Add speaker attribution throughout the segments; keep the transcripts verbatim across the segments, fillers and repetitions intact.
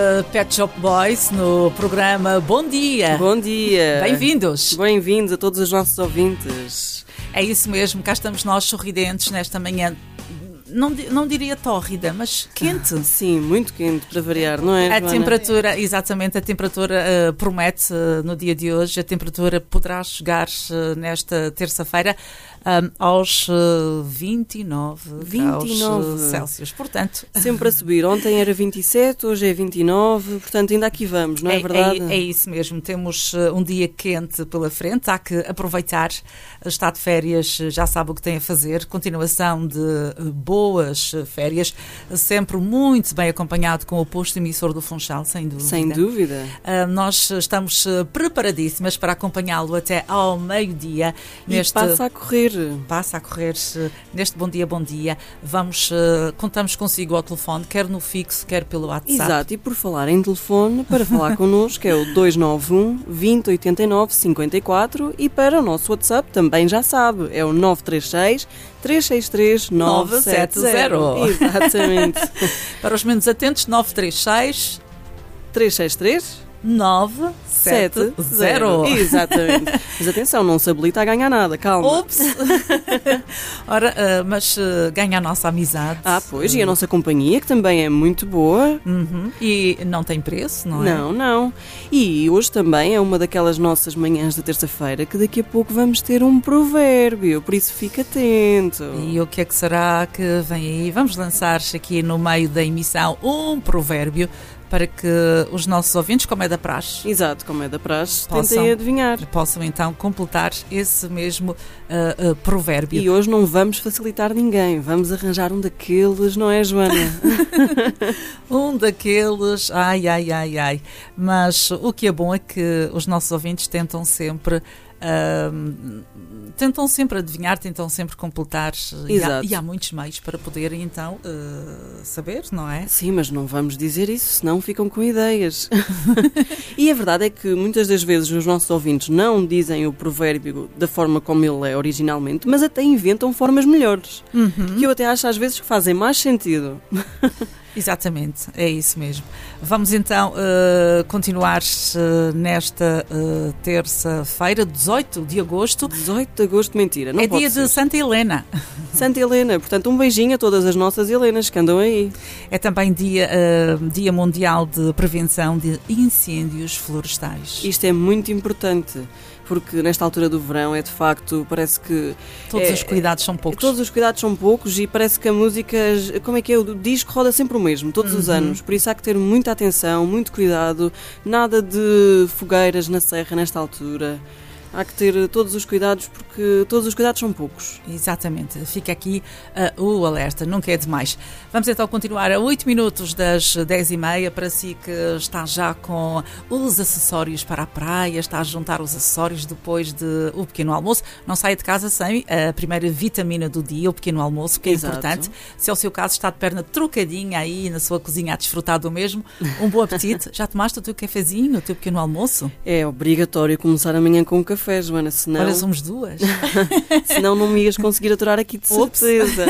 Speaker 1: Pet Shop Boys no programa Bom Dia.
Speaker 2: Bom dia.
Speaker 1: Bem-vindos.
Speaker 2: Bem-vindos a todos os nossos ouvintes.
Speaker 1: É isso mesmo, cá estamos nós sorridentes nesta manhã. Não, não diria tórrida, mas quente.
Speaker 2: Sim, muito quente para variar, não é,
Speaker 1: A
Speaker 2: Joana?
Speaker 1: temperatura, exatamente, a temperatura uh, promete uh, no dia de hoje, a temperatura poderá chegar uh, nesta terça-feira um, aos uh, vinte e nove graus Celsius. Portanto,
Speaker 2: sempre a subir. Ontem era vinte e sete, hoje é vinte e nove, portanto ainda aqui vamos, não é, é verdade?
Speaker 1: É, é isso mesmo, temos uh, um dia quente pela frente, há que aproveitar, está de férias, já sabe o que tem a fazer, continuação de uh, boa boas férias, sempre muito bem acompanhado com o posto emissor do Funchal, sem dúvida.
Speaker 2: Sem dúvida.
Speaker 1: Uh, nós estamos preparadíssimas para acompanhá-lo até ao meio-dia.
Speaker 2: E
Speaker 1: neste...
Speaker 2: passa a correr.
Speaker 1: Passa a correr neste Bom Dia, Bom Dia. Vamos, uh, contamos consigo ao telefone, quer no fixo, quer pelo WhatsApp.
Speaker 2: Exato, e por falar em telefone, para falar connosco é o dois nove um, vinte, oitenta e nove, cinquenta e quatro e para o nosso WhatsApp também já sabe, é o nove três seis, três seis três, nove sete zero. Exatamente.
Speaker 1: Para os menos atentos, nove três seis,
Speaker 2: três seis três,
Speaker 1: nove sete zero.
Speaker 2: Exatamente. Mas atenção, não se habilita a ganhar nada, calma.
Speaker 1: Ups! Ora, uh, mas uh, ganha a nossa amizade.
Speaker 2: Ah, pois, e a nossa companhia, que também é muito boa.
Speaker 1: Uhum. E não tem preço, não é?
Speaker 2: Não, não. E hoje também é uma daquelas nossas manhãs de terça-feira que daqui a pouco vamos ter um provérbio, por isso fica atento.
Speaker 1: E o que é que será que vem aí? Vamos lançar aqui no meio da emissão um provérbio para que os nossos ouvintes, como é da praxe,
Speaker 2: exato, como é da praxe,
Speaker 1: possam,
Speaker 2: tentem adivinhar.
Speaker 1: Possam então completar esse mesmo uh, uh, provérbio.
Speaker 2: E hoje não vamos facilitar ninguém, vamos arranjar um daqueles, não é, Joana?
Speaker 1: Um daqueles, ai, ai, ai, ai. Mas o que é bom é que os nossos ouvintes tentam sempre... Uh, tentam sempre adivinhar, tentam sempre completar e há, e há muitos meios para poderem então uh, saber, não é?
Speaker 2: Sim, mas não vamos dizer isso, senão ficam com ideias. E a verdade é que muitas das vezes os nossos ouvintes não dizem o provérbio da forma como ele é originalmente, mas até inventam formas melhores,
Speaker 1: uhum.
Speaker 2: que eu até acho às vezes que fazem mais sentido.
Speaker 1: Exatamente, é isso mesmo. Vamos então uh, continuar uh, nesta uh, terça-feira, dezoito de agosto.
Speaker 2: dezoito de agosto, mentira, não
Speaker 1: é
Speaker 2: pode
Speaker 1: dia
Speaker 2: ser.
Speaker 1: de Santa Helena.
Speaker 2: Santa Helena, portanto um beijinho a todas as nossas Helenas que andam aí.
Speaker 1: É também dia, uh, dia mundial de prevenção de incêndios florestais.
Speaker 2: Isto é muito importante. Porque nesta altura do verão é de facto, parece que...
Speaker 1: Todos
Speaker 2: é,
Speaker 1: os cuidados são poucos.
Speaker 2: Todos os cuidados são poucos e parece que a música, como é que é, o disco roda sempre o mesmo, todos uhum. os anos. Por isso há que ter muita atenção, muito cuidado, nada de fogueiras na serra nesta altura. Há que ter todos os cuidados, porque todos os cuidados são poucos.
Speaker 1: Exatamente. Fica aqui uh, o alerta, nunca é demais. Vamos então continuar a oito minutos das dez e meia, para si que está já com os acessórios para a praia, está a juntar os acessórios depois do de pequeno almoço. Não saia de casa sem a primeira vitamina do dia, o pequeno almoço, que é
Speaker 2: Exato.
Speaker 1: Importante. Se é o seu caso, está de perna trocadinha aí na sua cozinha a desfrutar do mesmo, um bom apetite. Já tomaste o teu cafezinho, o teu pequeno almoço?
Speaker 2: É obrigatório começar amanhã com um café. Café, Joana, senão...
Speaker 1: Olha, somos duas.
Speaker 2: Senão não me ias conseguir aturar aqui de certeza.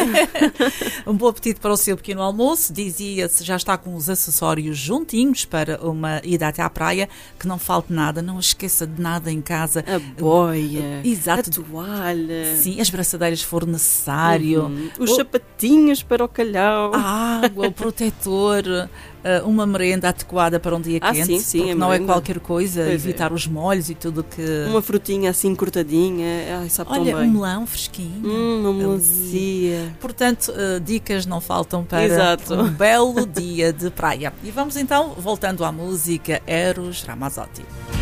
Speaker 1: Um bom apetite para o seu pequeno almoço. Dizia-se, já está com os acessórios juntinhos para uma ida até à praia, que não falte nada, não esqueça de nada em casa.
Speaker 2: A boia,
Speaker 1: exato.
Speaker 2: A toalha.
Speaker 1: Sim, as braçadeiras se for necessário.
Speaker 2: Uhum. Os o... sapatinhos para o calhau.
Speaker 1: A água, o protetor... Uh, uma merenda adequada para um dia
Speaker 2: ah,
Speaker 1: quente,
Speaker 2: sim, sim,
Speaker 1: porque não
Speaker 2: merenda.
Speaker 1: É qualquer coisa,
Speaker 2: pois
Speaker 1: evitar
Speaker 2: é.
Speaker 1: Os molhos e tudo que...
Speaker 2: Uma frutinha assim cortadinha, ai, sabe
Speaker 1: Olha,
Speaker 2: tão bem.
Speaker 1: um melão fresquinho.
Speaker 2: Hum, uma melancia.
Speaker 1: Portanto, uh, dicas não faltam para
Speaker 2: Exato.
Speaker 1: Um belo dia de praia. E vamos então, voltando à música, Eros Ramazzotti.